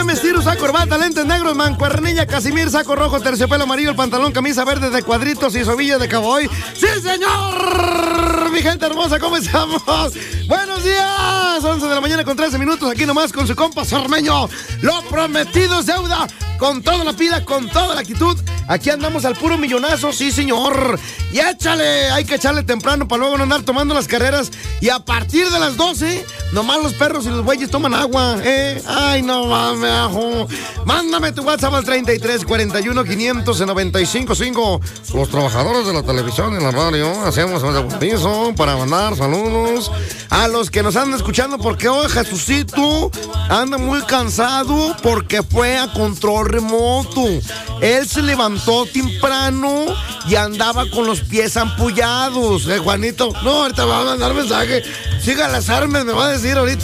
Vestir, usa corbata, lentes negros, mancuernilla, casimir, saco rojo, terciopelo amarillo, el pantalón, camisa verde de cuadritos y sobilla de cowboy. ¡Sí, señor! Mi gente hermosa, ¿cómo estamos? ¡Buenos días! 11 de la mañana con 13 minutos, aquí nomás con su compa Cermeño. Lo prometido es deuda. Con toda la pila, con toda la actitud. Aquí andamos al puro millonazo, sí, señor. Y échale, hay que echarle temprano para luego no andar tomando las carreras. Y a partir de las 12, nomás los perros y los bueyes toman agua, Ay, no mames, ajo. Mándame tu WhatsApp al 33 41 500 95 5. Los trabajadores de la televisión y la radio hacemos el bautizo para mandar saludos a los que nos andan escuchando, porque hoy Jesucito anda muy cansado porque fue a control remoto. Él se levantó temprano y andaba con los pies ampullados. Juanito, no, ahorita va a mandar mensaje. Siga las armas, me va a decir ahorita.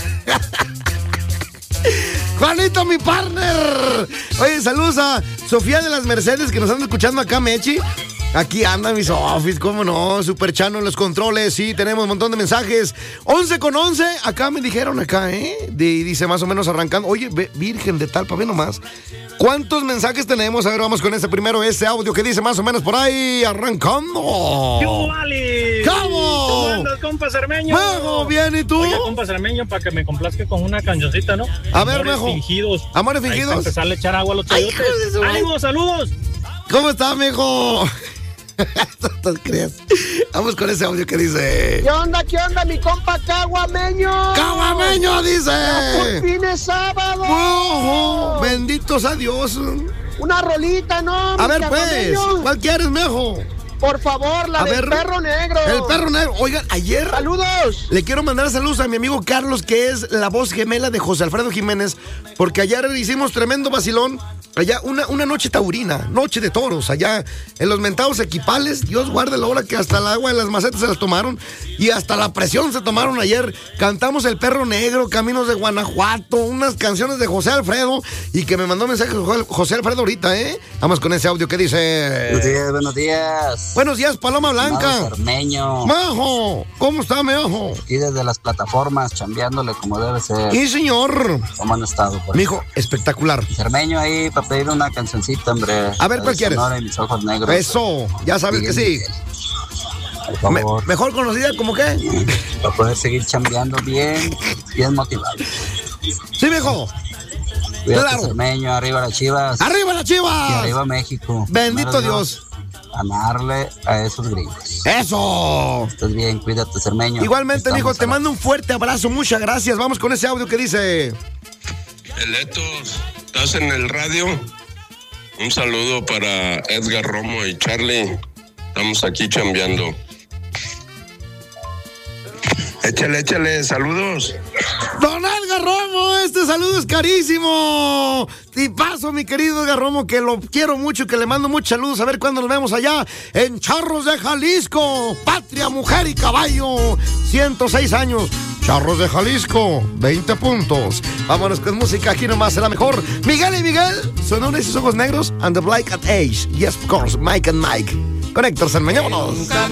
Juanito, mi partner. Oye, saludos a Sofía de las Mercedes, que nos anda escuchando acá, Mechi. Aquí anda mi Sofis, cómo no, Super Chano en los controles, sí, tenemos un montón de mensajes. 11 con 11, acá me dijeron dice más o menos arrancando. Oye, Virgen de Talpa, ve nomás. ¿Cuántos mensajes tenemos? A ver, vamos con primero, ese audio que dice más o menos por ahí, arrancando. ¡Yo, vale! ¿Cómo? ¿Cómo andas, compa Cermeño? Mejo, bien, ¿y tú? Oye, compa Cermeño, para que me complazca con una cancioncita, ¿no? A ver, Amores Mejo. Fingidos. Amores fingidos. Para empezar a echar agua a los chayotes. ¡Ánimo, saludos! ¿Cómo estás, mijo? No te creas. Vamos con ese audio que dice: ¿Qué onda, mi compa Caguameño? ¡Caguameño, dice! Ya por fin es sábado. ¡Oh, benditos a Dios! Una rolita, ¿no? A ver, pues, ¿cuál quieres, mijo? Por favor, la del perro negro. El perro negro. Oigan, ayer... ¡Saludos! Le quiero mandar saludos a mi amigo Carlos, que es la voz gemela de José Alfredo Jiménez, porque ayer hicimos tremendo vacilón. Allá, una noche taurina, noche de toros, allá en los mentados Equipales. Dios guarde la hora que hasta el agua de las macetas se las tomaron y hasta la presión se tomaron ayer. Cantamos El Perro Negro, Caminos de Guanajuato, unas canciones de José Alfredo, y que me mandó un mensaje José Alfredo ahorita, Vamos con ese audio que dice: Buenos días, buenos días. Buenos días, Paloma Blanca. Cermeño. Majo, ¿cómo está, mijo? Aquí desde las plataformas, chambeándole como debe ser. Sí, señor. ¿Cómo han estado? Mijo, espectacular. Cermeño ahí para pedir una cancioncita, hombre. A ver, ¿cuál quieres? Sonora y Mis Ojos Negros. Eso, ya sabes que sí. Por favor. Mejor conocida como qué. Para poder seguir chambeando bien motivado. Sí, viejo. Cuídate, Claro. Cermeño, arriba las Chivas. ¡Arriba las Chivas! Y arriba México. Bendito Dios. Ganarle a esos gringos. ¡Eso! Estás bien, cuídate, Cermeño. Igualmente, mijo, te mando un fuerte abrazo. Muchas gracias. Vamos con ese audio que dice: Eletos, ¿estás en el radio? Un saludo para Edgar Romo y Charlie. Estamos aquí chambeando. Échale, saludos. Don Edgar Romo, este saludo es carísimo. Tipazo, mi querido Edgar Romo, que lo quiero mucho, que le mando muchos saludos. A ver cuándo nos vemos allá en Charros de Jalisco. Patria, mujer y caballo. 106 años. Charros de Jalisco, 20 puntos. Vámonos con música, aquí nomás será mejor. Miguel y Miguel, Sonores y Ojos Negros, and the Black at Age. Yes, of course, Mike and Mike. Conectos en mañana.